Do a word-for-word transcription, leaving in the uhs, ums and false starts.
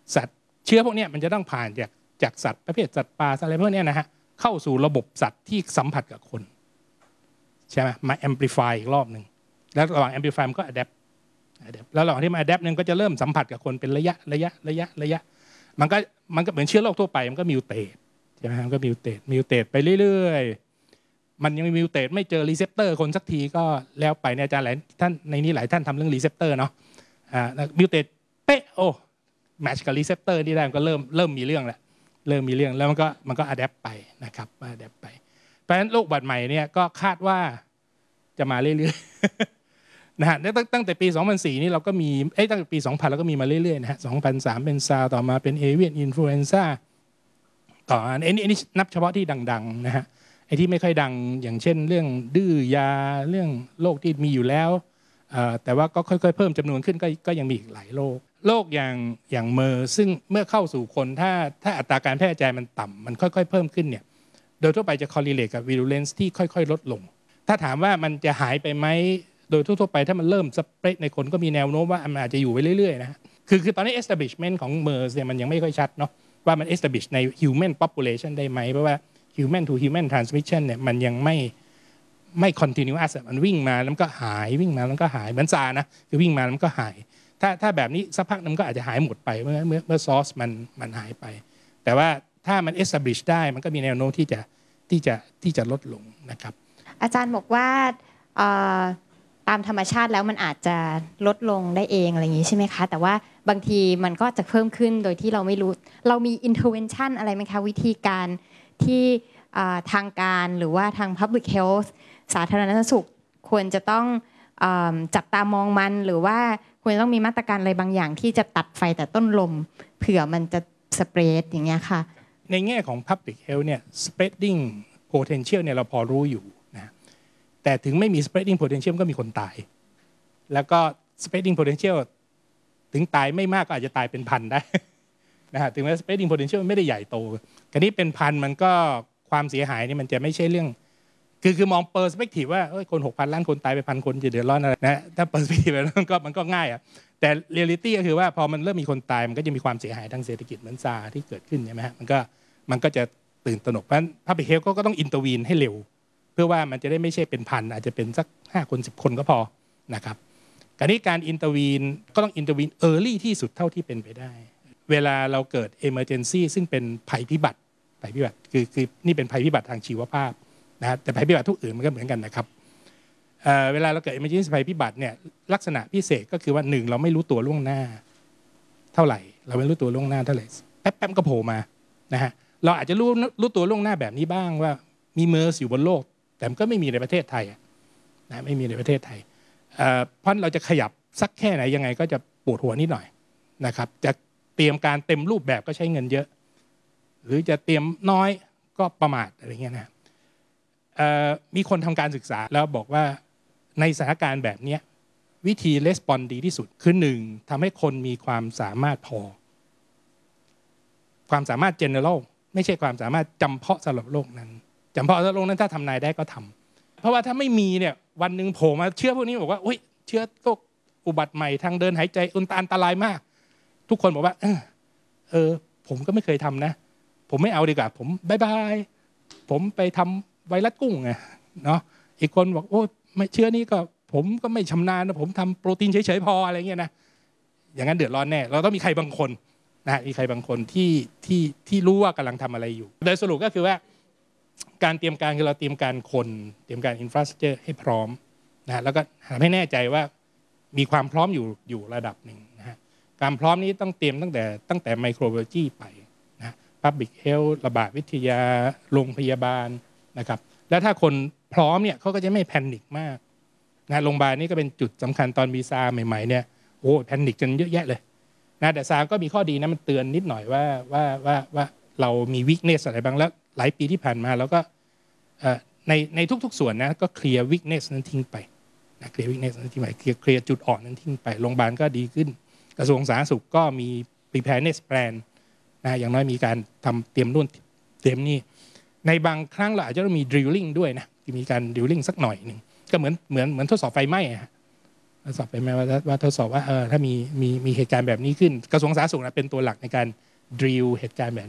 สัตว์เชื้อพวกนี้มันจะต้องผ่านจากจากสัตว์ประเภทสัตว์ป่าอะไรพวกนี้นะฮะเข้าสู่ระบบสัตว์ที่สัมผัสกับคนใช่ไหมมา amplify อีกรอบหนึ่งแล้วระหว่าง amplify มันก็ adapt แล้วระหว่างที่มัน adapt นึงก็จะเริ่มสัมผัสกับคนเป็นระยะระยะระยะระยะมันก็มันก็เหมือนเชื้อโรคทั่วไปมันก็มิวเตทใช่ไหมมันก็มิวเตทมิวเตทไปเรื่อยๆมันยังมิวเตทไม่เจอรีเซพเตอร์คนสักทีก็แล้วไปเนี่ยอาจารย์หลายท่านในนี้หลายท่านทำเรื่องรีเซพเตอร์เนาะอ่ามิวเตทเป๊ะโอ้แมทช์กับรีเซพเตอร์ที่ได้มันก็เริ่มเริ่มมีเรื่องแล้วเริ่มมีเรื่องแล้วมันก็มันก็ adapt ไปนะครับ adapt ไปเพราะฉะนั้นโรคอุบัติใหม่เนี่ยก็คาดว่าจะมาเรื่อยๆนะฮะตั้งแต่ปีสองพันสี่นี่เราก็มีเอ้ยตั้งแต่ปีสองพันเราก็มีมาเรื่อยๆนะฮะสองพันสามเป็นซาร์ต่อมาเป็นเอเวียนอินฟลูเอนซ่าต่ออันนี้อันนี้นับเฉพาะที่ดังๆนะฮะไอ้ที่ไม่ค่อยดังอย่างเช่นเรื่องดื้อยาเรื่องโรคที่มีอยู่แล้วแต่ว่าก็ค่อยๆเพิ่มจำนวนขึ้นก็ก็ยังมีอีกหลายโรคโรคอย่างอย่างเมอร์ซึ่งเมื่อเข้าสู่คนถ้าถ้าอัตราการแพร่กระจายมันต่ำมันค่อยๆเพิ่มขึ้นเนี่ยโดยทั่วไปจะ correlate กับ virulence ที่ค่อยๆลดลงถ้าถามว่ามันจะหายไปไหมโดยทั่วๆไปถ้ามันเริ่มสเปรดในคนก็มีแนวโน้มว่ามันอาจจะอยู่ไปเรื่อยๆนะคือคือตอนนี้ establishment ของ เมอร์ส เนี่ยมันยังไม่ค่อยชัดเนาะว่ามัน establish ใน human population ได้ไหมเพราะว่า human to human transmission เนี่ยมันยังไม่ไม่ continuous มันวิ่งมาแล้วก็หายวิ่งมาแล้วก็หายเหมือนซานะคือวิ่งมาแล้วก็หายถ้าถ้าแบบนี้สักพักนึงก็อาจจะหายหมดไปเมื่อเมื่อเมื่อซอสมันมันหายไปแต่ว่าถ้ามัน establish ได้มันก็มีแนวโน้มที่จะที่จะที่จะลดลงนะครับอาจารย์บอกว่าตามธรรมชาติแล้วมันอาจจะลดลงได้เองอะไรอย่างนี้ใช่ไหมคะแต่ว่าบางทีมันก็จะเพิ่มขึ้นโดยที่เราไม่รู้เรามี intervention อะไรไหมคะวิธีการที่ทางการหรือว่าทาง public health สาธารณสุขควรจะต้องจับตามองมันหรือว่าควรต้องมีมาตรการอะไรบางอย่างที่จะตัดไฟแต่ต้นลมเผื่อมันจะสเปรดอย่างเงี้ยค่ะในแง่ของ public health เนี่ย spreading potential เนี่ยเราพอรู้อยู่นะแต่ถึงไม่มี spreading potential ก็มีคนตายแล้วก็ spreading potential ถึงตายไม่มากก็อาจจะตายเป็นพันได้นะฮะถึงแม้ spreading potential ไม่ได้ใหญ่โตคราวนี้เป็นพันมันก็ความเสียหายนี่มันจะไม่ใช่เรื่องคือคือมอง perspective ว่าเอ้ยคน หกพัน ล้านคนตายไปพันคนจะเดือดร้อนอะไรนะถ้า perspective แบบนั้นก็มันก็ง่ายอ่ะแต่ reality ก็คือว่าพอมันเริ่มมีคนตายมันก็จะมีความเสียหายทางเศรษฐกิจเหมือนซาร์ที่เกิดขึ้นใช่ไหมฮะมันก็มันก็จะตื่นตระหนกเพราะฉะนั้น public health ก็ต้อง intervene ให้เร็วเพื่อว่ามันจะได้ไม่ใช่เป็นพันอาจจะเป็นสักห้าคนสิบคนก็พอนะครับการนี้การ intervene ก็ต้อง intervene early ที่สุดเท่าที่เป็นไปได้เวลาเราเกิด emergency ซึ่งเป็นภัยพิบัติภัยพิบัติคือคือนี่เป็นภัยพิบัติทางชีวภาพนะแต่ภัยพิบัติทุกอื่นมันก็เหมือนกันนะครับ เ, เวลาเราเกิด emergency ภัยพิบัติเนี่ยลักษณะพิเศษก็คือว่าหนึ่งเราไม่รู้ตัวล่วงหน้าเท่าไหร่เราไม่รู้ตัวล่วงหน้าเท่าไหร่แป๊บๆก็โผล่มานะฮะเราอาจจะรู้รู้ตัวล่วงหน้าแบบนี้บ้างว่ามีเมอร์สอยู่บนโลกแต่ก็ไม่มีในประเทศไทยนะไม่มีในประเทศไทย เ, เพราะเราจะขยับสักแค่ไหนยังไงก็จะปวดหัวนิดหน่อยนะครับจะเตรียมการเต็มรูปแบบก็ใช้เงินเยอะหรือจะเตรียมน้อยก็ประมาทอะไรเงี้ยนะมีคนทำการศึกษาแล้วบอกว่าในสถานการณ์แบบนี้วิธีレスปอนดีที่สุดคือหนึ่งทำให้คนมีความสามารถพอความสามารถ general ไม่ใช่ความสามารถจำเพาะสำหรับโรคนั้นจำเพาะสำหรับโรคนั้นถ้าทำนายได้ก็ทำเพราะว่าถ้าไม่มีเนี่ยวันหนึ่งโผล่มาเชื้อพวกนี้บอกว่าโอ๊ยเชื้อโรคอุบัติใหม่ทางเดินหายใจอันตรายมากทุกคนบอกว่าเออเออผมก็ไม่เคยทำนะผมไม่เอาดีกว่าผมบายบายผมไปทำไวรัสกุ้งไงเนาะอีกคนบอกโอ้ไม่เชื้อนี้ก็ผมก็ไม่ชำนาญนะผมทำโปรตีนเฉยๆพออะไรเงี้ยนะอย่างนั้นเดือดร้อนแน่เราต้องมีใครบางคนนะมีใครบางคนที่ที่ที่รู้ว่ากำลังทำอะไรอยู่โดยสรุปก็คือว่าการเตรียมการคือเราเตรียมการคนเตรียมการอินฟราสตรัคเจอร์ให้พร้อมนะแล้วก็ทำให้แน่ใจว่ามีความพร้อมอยู่อยู่ระดับหนึ่งนะฮะการพร้อมนี้ต้องเตรียมตั้งแต่ตั้งแต่ไมโครไบโอโลจีไปนะ Public Health ระบาดวิทยาโรงพยาบาลนะครับแล้วถ้าคนพร้อมเนี่ยเขาก็จะไม่แพนิคมากนะโรงพยาบาลนี่ก็เป็นจุดสำคัญตอนมีซาร์ใหม่ๆเนี่ยโอ้แพนิคกันเยอะแยะเลยนะแต่ซาร์ก็มีข้อดีนะมันเตือนนิดหน่อยว่าว่าว่าว่าเรามีวีคเนสอะไรบ้างแล้วหลายปีที่ผ่านมาเราก็ในในทุกๆส่วนนะก็เคลียร์วีคเนสนั้นทิ้งไปนะเคลียร์วีคเนสนั้นทิ้งไปเคลียร์เคลียร์จุดอ่อนนั้นทิ้งไปโรงพยาบาลก็ดีขึ้นกระทรวงสาธารณสุขก็มี preparedness plan นะอย่างน้อยมีการทำเตรียมนู่นเตรียมนี่ในบางครั้งเราอาจจะต้องมี drilling ด้วยนะมีการ drilling สักหน่อยนึงก็เหมือนเหมือนเหมือนทดสอบไฟไหม้ทดสอบไปไหมว่าว่าทดสอบว่าเออถ้ามีมีมีเหตุการณ์แบบนี้ขึ้นกระทรวงสาธารณสุขนะเป็นตัวหลักในการดริลเหตุการณ์แบบ